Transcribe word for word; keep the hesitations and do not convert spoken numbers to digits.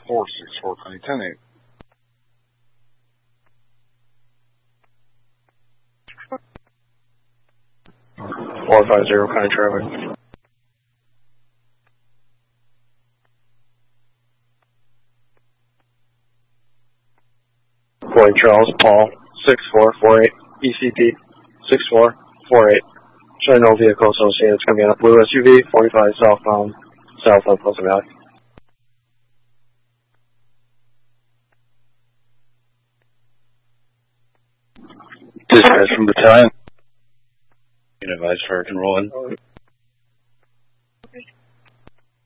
four six four, County ten eight. four five zero, County traffic. Point Charles, Paul, six four four eight, E C P, six four four eight. Showing no vehicle associated. It's going to be on a blue S U V, forty-five southbound, south of Pleasant Valley. Dispatch from battalion. You can advise Hurricane rolling.